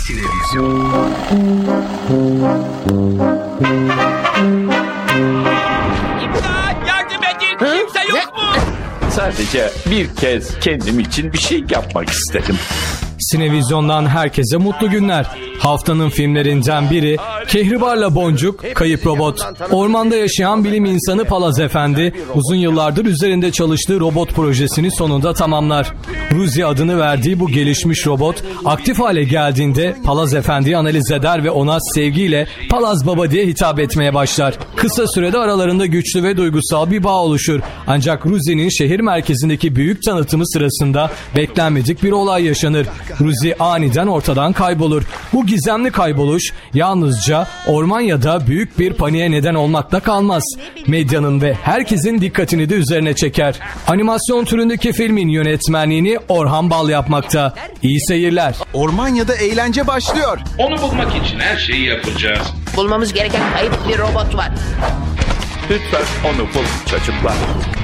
Sinevizyon. Yardım edin. Kimse yok mu? Sadece bir kez kendim için bir şey yapmak istedim. Sinevizyon'dan herkese mutlu günler. Haftanın filmlerinden biri Kehribar'la Boncuk, Kayıp Robot. Ormanda yaşayan bilim insanı Palaz Efendi uzun yıllardır üzerinde çalıştığı robot projesini sonunda tamamlar. Ruzi adını verdiği bu gelişmiş robot aktif hale geldiğinde Palaz Efendi'yi analiz eder ve ona sevgiyle Palaz Baba diye hitap etmeye başlar. Kısa sürede aralarında güçlü ve duygusal bir bağ oluşur. Ancak Ruzi'nin şehir merkezindeki büyük tanıtımı sırasında beklenmedik bir olay yaşanır. Ruzi aniden ortadan kaybolur. Bu gizemli kayboluş yalnızca Ormanya'da büyük bir paniğe neden olmakla kalmaz. Medyanın ve herkesin dikkatini de üzerine çeker. Animasyon türündeki filmin yönetmenliğini Orhan Bal yapmakta. İyi seyirler. Ormanya'da eğlence başlıyor. Onu bulmak için her şeyi yapacağız. Bulmamız gereken kayıp bir robot var. Lütfen onu bul çocuklar.